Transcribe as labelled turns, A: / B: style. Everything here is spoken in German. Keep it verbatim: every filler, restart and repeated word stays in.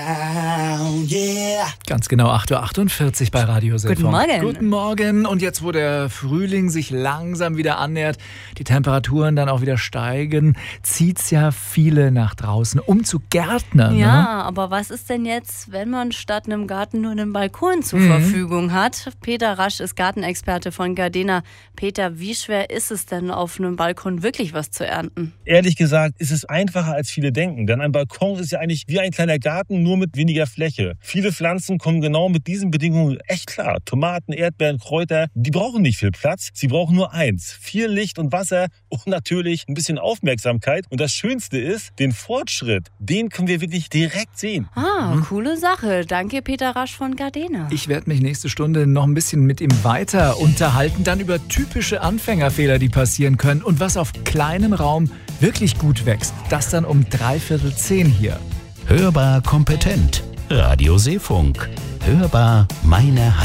A: Sound, yeah.
B: Ganz genau acht Uhr achtundvierzig bei Radio Seefunk.
C: Guten Morgen.
B: Guten Morgen. Und jetzt, wo der Frühling sich langsam wieder annähert, die Temperaturen dann auch wieder steigen, zieht's ja viele nach draußen, um zu gärtnern.
C: Ja,
B: ne?
C: aber was ist denn jetzt, wenn man statt einem Garten nur einen Balkon zur
B: Mhm.
C: Verfügung hat? Peter Rasch ist Gartenexperte von Gardena. Peter, wie schwer ist es denn, auf einem Balkon wirklich was zu ernten?
D: Ehrlich gesagt ist es einfacher, als viele denken. Denn ein Balkon ist ja eigentlich wie ein kleiner Garten, nur mit weniger Fläche. Viele Pflanzen kommen genau mit diesen Bedingungen echt klar. Tomaten, Erdbeeren, Kräuter, die brauchen nicht viel Platz. Sie brauchen nur eins. Viel Licht und Wasser und natürlich ein bisschen Aufmerksamkeit. Und das Schönste ist, den Fortschritt, den können wir wirklich direkt sehen.
C: Ah, coole Sache. Danke, Peter Rasch von Gardena.
B: Ich werde mich nächste Stunde noch ein bisschen mit ihm weiter unterhalten, dann über typische Anfängerfehler, die passieren können und was auf kleinem Raum wirklich gut wächst. Das dann um dreiviertel zehn hier.
E: Hörbar kompetent. Radio Seefunk. Hörbar meine Heimat.